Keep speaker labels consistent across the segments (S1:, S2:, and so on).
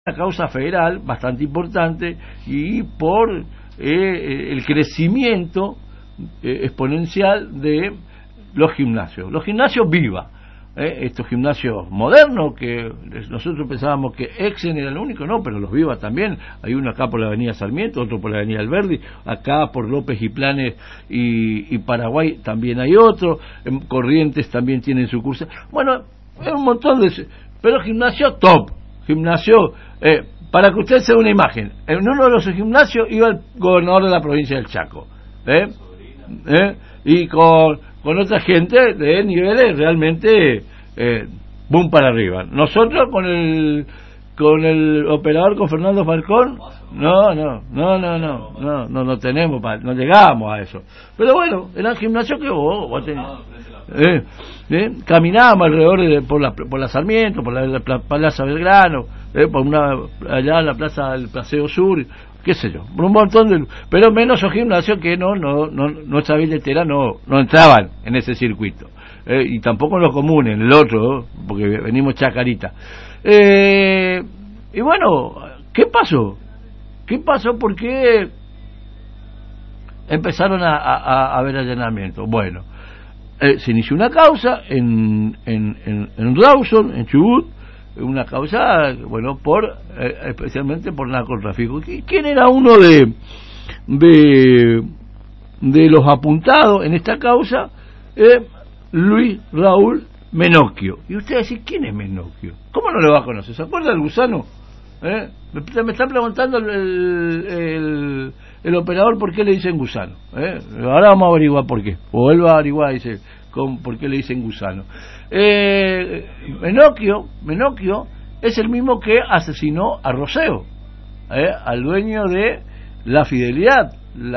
S1: una causa federal bastante importante y por el crecimiento exponencial de los gimnasios. Los gimnasios Viva, estos gimnasios modernos que nosotros pensábamos que Exen era el único, no, pero los Viva también. Hay uno acá por la avenida Sarmiento, otro por la avenida Alberdi, acá por López y Planes y Paraguay también hay otro, en Corrientes también tienen sucursal. Bueno, es un montón de... Pero gimnasio top, gimnasio... para que usted se dé una imagen, en uno de los gimnasios iba el gobernador de la provincia del Chaco, y con otra gente de niveles realmente boom para arriba. Nosotros con el operador, con Fernando Falcón, no tenemos, no llegamos a eso. Pero bueno, era el gimnasio que vos tenías. Caminábamos alrededor por la Sarmiento, por la Plaza Belgrano, allá en la Plaza del Paseo Sur, qué sé yo, por un montón de... Pero menos los gimnasios que nuestra billetera no entraban en ese circuito, y tampoco en los comunes, en el otro, porque venimos chacarita. Y bueno, ¿qué pasó? ¿Por qué empezaron a haber allanamientos? Bueno, se inició una causa en Rawson, en Chubut, una causa, bueno, especialmente por narcotráfico. ¿Quién era uno de los apuntados en esta causa? Luis Raúl Menocchio. Y usted va a decir, ¿quién es Menocchio? ¿Cómo no lo va a conocer? ¿Se acuerda del gusano? Me está preguntando el operador por qué le dicen gusano. Ahora vamos a averiguar por qué. O él va a averiguar, dice, por qué le dicen gusano. Menocchio es el mismo que asesinó a Roseo, al dueño de La Fidelidad,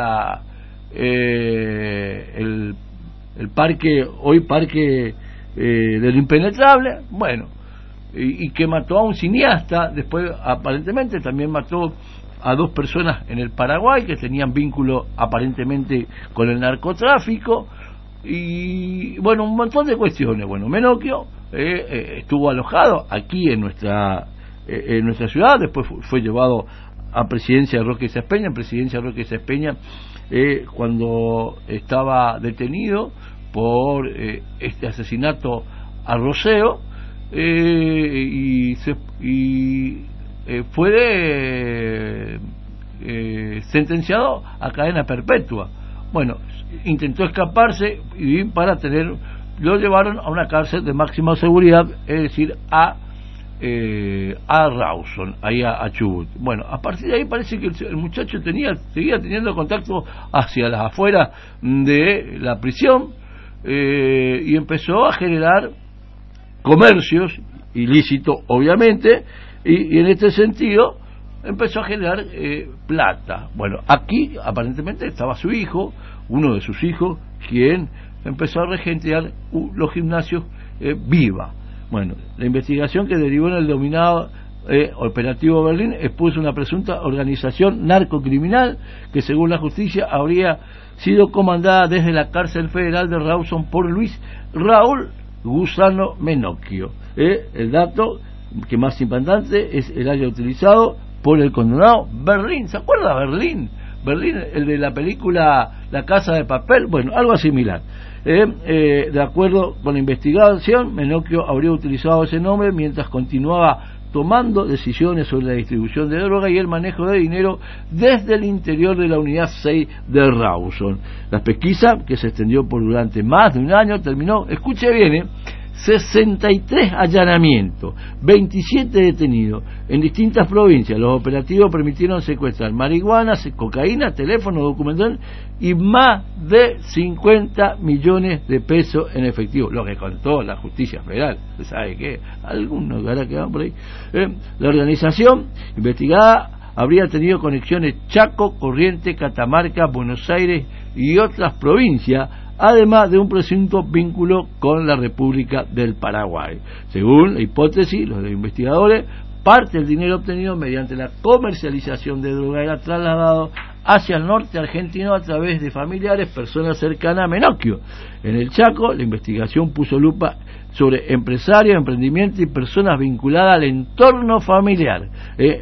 S1: el parque, hoy parque del Impenetrable, bueno, y que mató a un cineasta. Después aparentemente también mató a 2 personas en el Paraguay que tenían vínculo aparentemente con el narcotráfico, y bueno, un montón de cuestiones. Bueno, Menocchio estuvo alojado aquí en nuestra ciudad, después fue llevado a Presidencia de Roque Saspeña. En Presidencia de Roque Saspeña, cuando estaba detenido por este asesinato a Roseo, fue sentenciado a cadena perpetua. Bueno, intentó escaparse y lo llevaron a una cárcel de máxima seguridad, es decir, a Rawson, ahí a Chubut. Bueno, a partir de ahí parece que el muchacho seguía teniendo contacto hacia las afueras de la prisión, y empezó a generar comercios ilícitos, obviamente, y en este sentido empezó a generar plata. Bueno, aquí aparentemente estaba su hijo, uno de sus hijos, quien empezó a regentear los gimnasios Viva. Bueno, la investigación que derivó en el denominado Operativo Berlín expuso una presunta organización narcocriminal que, según la justicia, habría sido comandada desde la cárcel federal de Rawson por Luis Raúl Gusano Menocchio. El dato que más impactante es el área utilizado por el condenado Berlín. ¿Se acuerda Berlín? Berlín, el de la película La Casa de Papel. Bueno, algo similar. De acuerdo con la investigación, Menocchio habría utilizado ese nombre mientras continuaba tomando decisiones sobre la distribución de droga y el manejo de dinero desde el interior de la unidad 6 de Rawson. La pesquisa, que se extendió durante más de un año, terminó, escuche bien, 63 allanamientos, 27 detenidos en distintas provincias. Los operativos permitieron secuestrar marihuana, cocaína, teléfono, documentación y más de 50 millones de pesos en efectivo, lo que contó la justicia federal. ¿Usted sabe qué? Algunos ahora que van por ahí. La organización investigada habría tenido conexiones Chaco, Corrientes, Catamarca, Buenos Aires y otras provincias, además de un presunto vínculo con la República del Paraguay. Según la hipótesis, los investigadores, parte del dinero obtenido mediante la comercialización de droga era trasladado hacia el norte argentino a través de familiares, personas cercanas a Menocchio. En el Chaco, la investigación puso lupa sobre empresarios, emprendimientos y personas vinculadas al entorno familiar.